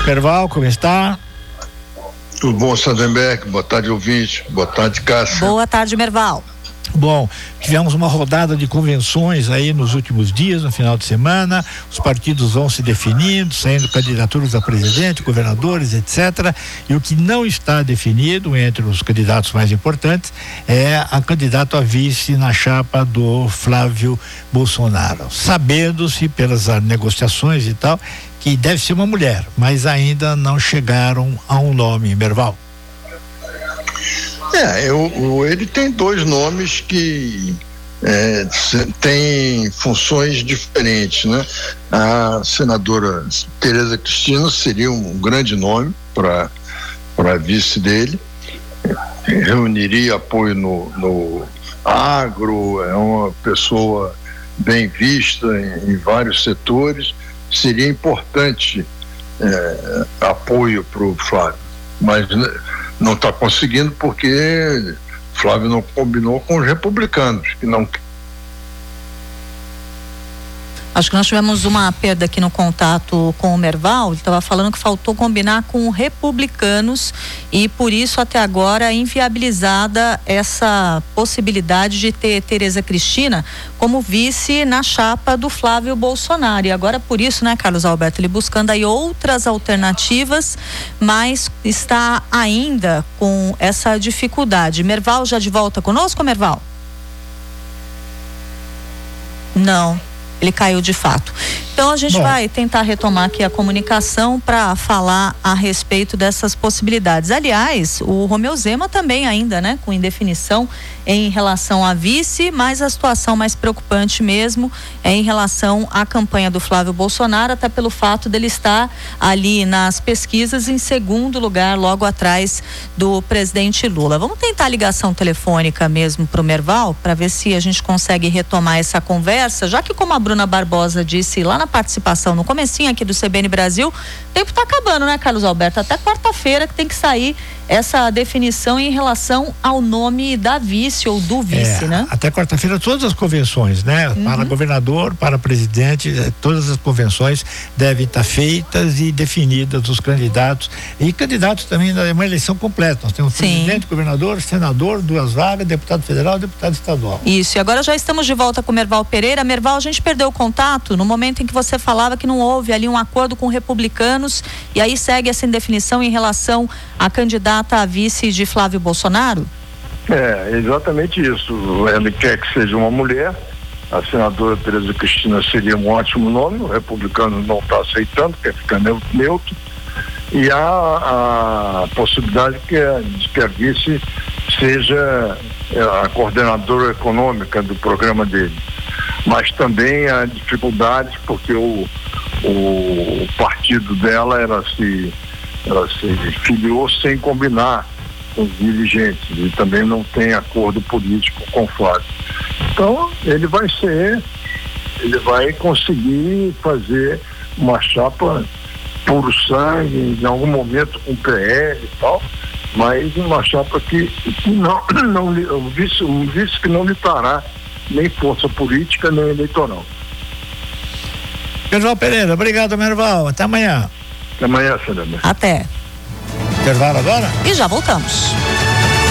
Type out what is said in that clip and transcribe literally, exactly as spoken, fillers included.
Merval, como está? Tudo bom, Sandenberg? Boa tarde, ouvinte. Boa tarde, Cássia. Boa tarde, Merval. Bom, tivemos uma rodada de convenções aí nos últimos dias, no final de semana. Os partidos vão se definindo, saindo candidaturas a presidente, governadores, etcétera. E o que não está definido entre os candidatos mais importantes é a candidata a vice na chapa do Flávio Bolsonaro. Sabendo-se pelas negociações e tal que deve ser uma mulher, mas ainda não chegaram a um nome, Merval. É, eu, eu, ele tem dois nomes que é, têm funções diferentes, né? A senadora Tereza Cristina seria um grande nome para para vice dele, reuniria apoio no, no agro, é uma pessoa bem vista em, em vários setores, seria importante é, apoio para o Flávio, mas não está conseguindo porque Flávio não combinou com os republicanos, que não. Acho que nós tivemos uma perda aqui no contato com o Merval. Ele estava falando que faltou combinar com republicanos e por isso até agora é inviabilizada essa possibilidade de ter Tereza Cristina como vice na chapa do Flávio Bolsonaro. E agora por isso, né, Carlos Alberto, ele buscando aí outras alternativas, mas está ainda com essa dificuldade. Merval já de volta conosco, Merval? Não. Ele caiu de fato. Então a gente Bom. vai tentar retomar aqui a comunicação para falar a respeito dessas possibilidades. Aliás, o Romeu Zema também ainda, né, com indefinição em relação à vice, mas a situação mais preocupante mesmo é em relação à campanha do Flávio Bolsonaro, até pelo fato dele estar ali nas pesquisas em segundo lugar, logo atrás do presidente Lula. Vamos tentar a ligação telefônica mesmo para o Merval, para ver se a gente consegue retomar essa conversa, já que, como a Bruna Barbosa disse lá na participação no comecinho aqui do C B N Brasil, o tempo está acabando, né, Carlos Alberto? Até quarta-feira que tem que sair essa definição em relação ao nome da vice ou do vice, é, né? Até quarta-feira todas as convenções, né? Uhum. Para governador, para presidente, todas as convenções devem estar feitas e definidas os candidatos e candidatos também é uma eleição completa. Nós temos Sim. presidente, governador, senador, duas vagas, deputado federal, deputado estadual. Isso, e agora já estamos de volta com o Merval Pereira. Merval, a gente perdeu o contato no momento em que você falava que não houve ali um acordo com republicanos e aí segue essa indefinição em relação à candidata a vice de Flávio Bolsonaro? É, exatamente isso. Ele quer que seja uma mulher. A senadora Tereza Cristina seria um ótimo nome. O republicano não está aceitando, quer ficar neutro. E há a possibilidade que a, de que a vice seja a coordenadora econômica do programa dele. Mas também há dificuldades porque o, o partido dela ela se, ela se filiou sem combinar com os dirigentes e também não tem acordo político com o Flávio. Então ele vai ser, ele vai conseguir fazer uma chapa puro sangue, em algum momento com o P L e tal, mas uma chapa que, que não, não, o vice, um vice que não lhe dará nem força política, nem eleitoral. Merval Pereira, obrigado, Merval. Até amanhã. Até amanhã, Fernanda. Até. Intervalo agora? E já voltamos.